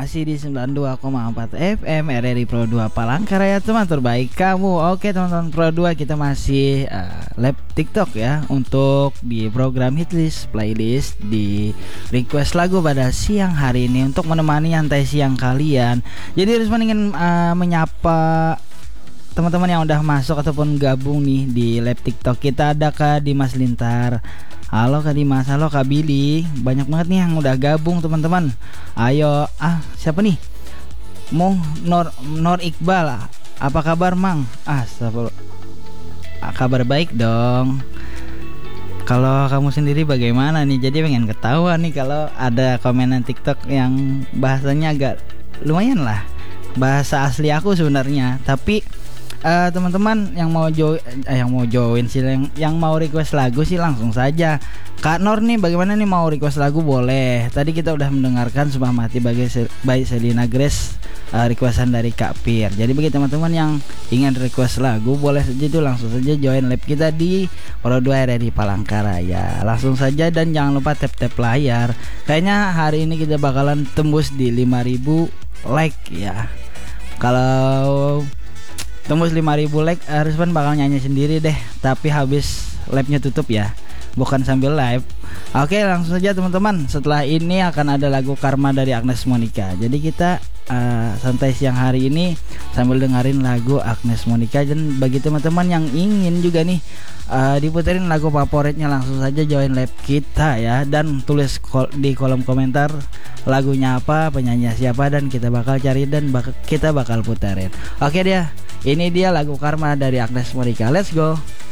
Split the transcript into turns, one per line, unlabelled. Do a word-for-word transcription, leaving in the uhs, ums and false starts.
masih di sembilan puluh dua koma empat F M R R I Pro dua Palangkaraya, teman terbaik kamu. Oke teman-teman Pro dua, kita masih uh, live TikTok ya, untuk di program Hitlist Playlist di request lagu pada siang hari ini untuk menemani nyantai siang kalian. Jadi Rusman ingin uh, menyapa teman-teman yang udah masuk ataupun gabung nih di live TikTok kita. Ada Kak Dimas Lintar. Halo Kak Dimas, halo Kak Billy. Banyak banget nih yang udah gabung teman-teman. Ayo, ah siapa nih? Mong Nor Nor Iqbal. Apa kabar Mang? Ah, ah kabar baik dong. Kalau kamu sendiri bagaimana nih? Jadi pengen ketahuan nih kalau ada komenan TikTok yang bahasanya agak lumayan lah. Bahasa asli aku sebenarnya, tapi Uh, teman-teman yang mau join, eh, yang mau join sih, yang, yang mau request lagu sih langsung saja. Kak Nor nih, bagaimana nih mau request lagu? Boleh. Tadi kita udah mendengarkan Sumpah Mati bagi by Selena Grace, uh, requestan dari Kak Pir. Jadi bagi teman-teman yang ingin request lagu, boleh saja itu langsung saja join live kita di Pro dua R R I Palangkaraya. Langsung saja dan jangan lupa tap-tap layar. Kayaknya hari ini kita bakalan tembus di lima ribu like ya. Kalau tembus lima ribu like, Rusman bakal nyanyi sendiri deh, tapi habis live-nya tutup ya, bukan sambil live. Oke, langsung saja teman-teman. Setelah ini akan ada lagu Karma dari Agnes Monica. Jadi kita uh, santai siang hari ini sambil dengerin lagu Agnes Monica. Dan bagi teman-teman yang ingin juga nih uh, diputerin lagu favoritnya, langsung saja join live kita ya, dan tulis kol- di kolom komentar lagunya apa, penyanyi siapa, dan kita bakal cari dan bak- kita bakal puterin. Oke dia. Ini dia lagu Karma dari Agnes Monica. Let's go.